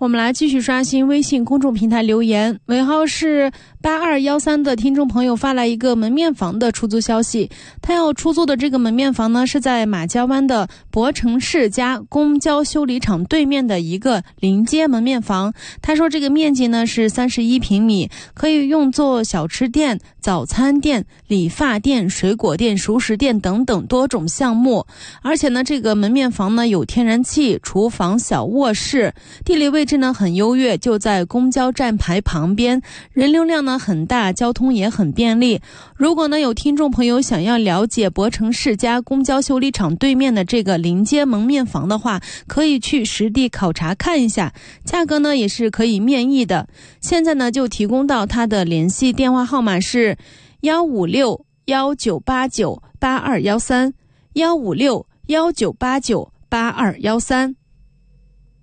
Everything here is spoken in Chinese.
我们来继续刷新微信公众平台留言，尾号是8213的听众朋友发来一个门面房的出租消息，他要出租的这个门面房呢是在马家湾的博城世家公交修理厂对面的一个临街门面房。他说这个面积呢是31平米，可以用作小吃店、早餐店、理发店、水果店、熟食店等等多种项目。而且呢这个门面房呢有天然气、厨房、小卧室，地理位置呢很优越，就在公交站牌旁边，人流量呢很大，交通也很便利。如果呢有听众朋友想要了解博城世家公交修理厂对面的这个临街门面房的话，可以去实地考察看一下，价格呢也是可以面议的。现在呢就提供到他的联系电话号码是15619898213，15619898213。